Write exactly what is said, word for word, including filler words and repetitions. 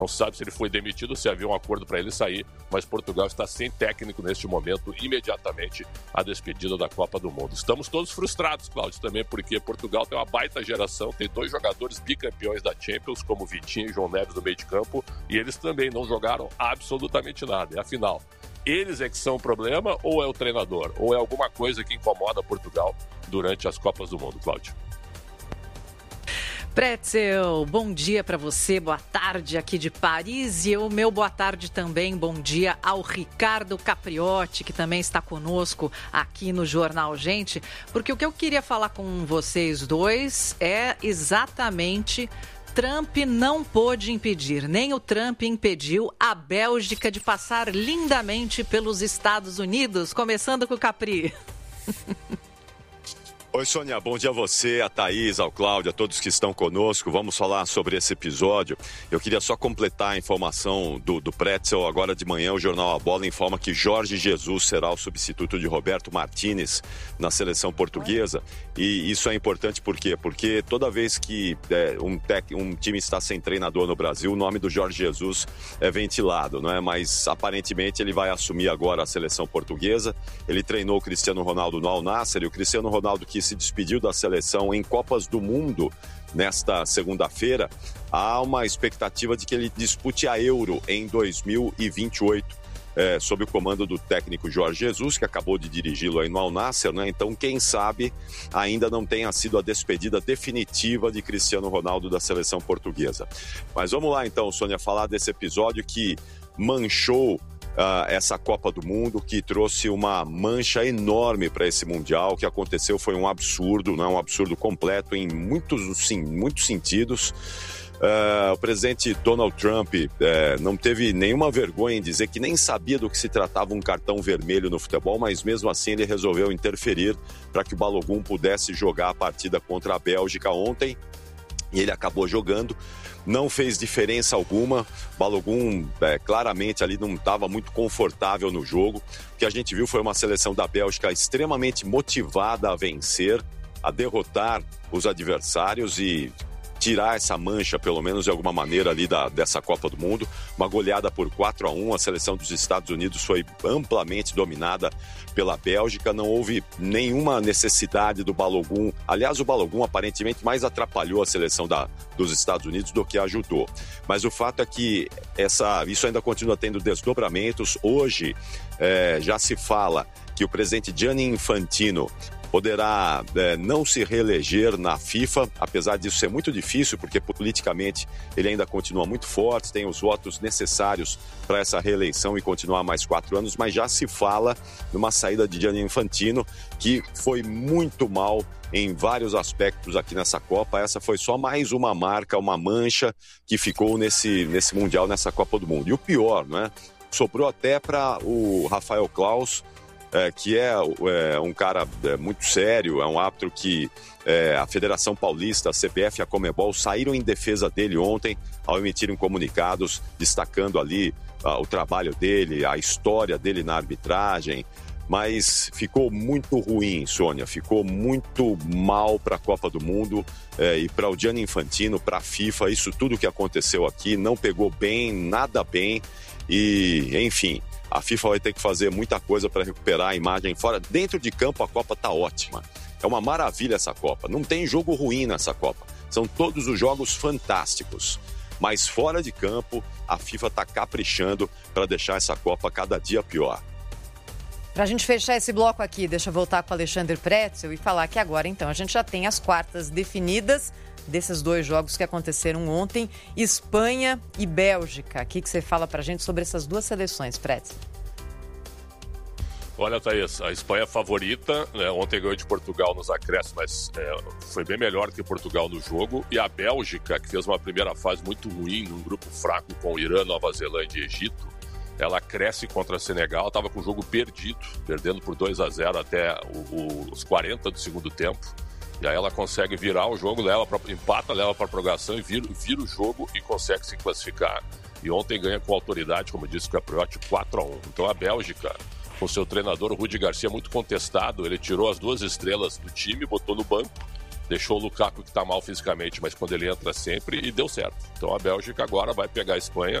Não se sabe se ele foi demitido, se havia um acordo para ele sair, mas Portugal está sem técnico neste momento, imediatamente a despedida da Copa do Mundo. Estamos todos frustrados, Cláudio, também porque Portugal tem uma baita geração, tem dois jogadores bicampeões da Champions, como Vitinho e João Neves no meio de campo, e eles também não jogaram absolutamente nada. E afinal, eles é que são o problema ou é o treinador? Ou é alguma coisa que incomoda Portugal durante as Copas do Mundo, Cláudio? Pretzel, bom dia para você, boa tarde aqui de Paris e o meu boa tarde também, bom dia ao Ricardo Capriotti, que também está conosco aqui no Jornal Gente, porque o que eu queria falar com vocês dois é exatamente... Trump não pôde impedir, nem o Trump impediu a Bélgica de passar lindamente pelos Estados Unidos, começando com o Capri. Oi, Sônia, bom dia a você, a Thaís, ao Cláudio, a todos que estão conosco. Vamos falar sobre esse episódio. Eu queria só completar a informação do, do Pretzel. Agora de manhã, o Jornal A Bola informa que Jorge Jesus será o substituto de Roberto Martínez na seleção portuguesa. E isso é importante por quê? Porque toda vez que é, um, tec, um time está sem treinador no Brasil, o nome do Jorge Jesus é ventilado, não é? Mas aparentemente ele vai assumir agora a seleção portuguesa. Ele treinou o Cristiano Ronaldo no Al Nassr, e o Cristiano Ronaldo, que se despediu da seleção em Copas do Mundo nesta segunda-feira, há uma expectativa de que ele dispute a Euro em dois mil e vinte e oito, é, sob o comando do técnico Jorge Jesus, que acabou de dirigi-lo aí no Al Nassr, né? Então, quem sabe ainda não tenha sido a despedida definitiva de Cristiano Ronaldo da seleção portuguesa. Mas vamos lá então, Sônia, falar desse episódio que manchou Uh, essa Copa do Mundo, que trouxe uma mancha enorme para esse Mundial. O que aconteceu foi um absurdo, não é? Um absurdo completo em muitos, sim, muitos sentidos. Uh, o presidente Donald Trump uh, não teve nenhuma vergonha em dizer que nem sabia do que se tratava um cartão vermelho no futebol, mas mesmo assim ele resolveu interferir para que o Balogun pudesse jogar a partida contra a Bélgica ontem, e ele acabou jogando. Não fez diferença alguma. Balogun é, claramente ali não estava muito confortável no jogo. O que a gente viu foi uma seleção da Bélgica extremamente motivada a vencer, a derrotar os adversários e tirar essa mancha, pelo menos de alguma maneira, ali da, dessa Copa do Mundo. Uma goleada por quatro a um, a seleção dos Estados Unidos foi amplamente dominada pela Bélgica, não houve nenhuma necessidade do Balogun. Aliás, o Balogun aparentemente mais atrapalhou a seleção da, dos Estados Unidos do que ajudou. Mas o fato é que essa, isso ainda continua tendo desdobramentos. Hoje é, já se fala que o presidente Gianni Infantino poderá é, não se reeleger na FIFA, apesar disso ser muito difícil, porque politicamente ele ainda continua muito forte, tem os votos necessários para essa reeleição e continuar mais quatro anos, mas já se fala numa saída de Gianni Infantino, que foi muito mal em vários aspectos aqui nessa Copa. Essa foi só mais uma marca, uma mancha que ficou nesse, nesse Mundial, nessa Copa do Mundo. E o pior, né? Sobrou até para o Rafael Claus, É, que é, é um cara é, muito sério, é um árbitro que é, a Federação Paulista, a C B F e a Conmebol saíram em defesa dele ontem ao emitirem comunicados destacando ali ah, o trabalho dele, a história dele na arbitragem, mas ficou muito ruim, Sônia, ficou muito mal para a Copa do Mundo é, e para o Gianni Infantino, para a FIFA. Isso tudo que aconteceu aqui não pegou bem, nada bem e, enfim, a FIFA vai ter que fazer muita coisa para recuperar a imagem fora. Dentro de campo, a Copa está ótima. É uma maravilha essa Copa. Não tem jogo ruim nessa Copa. São todos os jogos fantásticos. Mas fora de campo, a FIFA está caprichando para deixar essa Copa cada dia pior. Para a gente fechar esse bloco aqui, deixa eu voltar com o Alexandre Pretzel e falar que agora, então, a gente já tem as quartas definidas desses dois jogos que aconteceram ontem, Espanha e Bélgica. O que, que você fala para a gente sobre essas duas seleções, Pretzel? Olha, Thaís, a Espanha favorita, né? Ontem ganhou de Portugal nos acréscimos, mas é, foi bem melhor que Portugal no jogo. E a Bélgica, que fez uma primeira fase muito ruim, num grupo fraco com Irã, Nova Zelândia e Egito, ela cresce contra a Senegal, estava com o jogo perdido, perdendo por dois a zero até o, o, os quarenta do segundo tempo. E aí ela consegue virar o jogo, leva pra, empata, leva para a prorrogação e vira, vira o jogo e consegue se classificar. E ontem ganha com autoridade, como disse o Capriotti, quatro a um. Então a Bélgica, com seu treinador, o Rudi Garcia, muito contestado, ele tirou as duas estrelas do time, botou no banco, deixou o Lukaku que está mal fisicamente, mas quando ele entra sempre, e deu certo. Então a Bélgica agora vai pegar a Espanha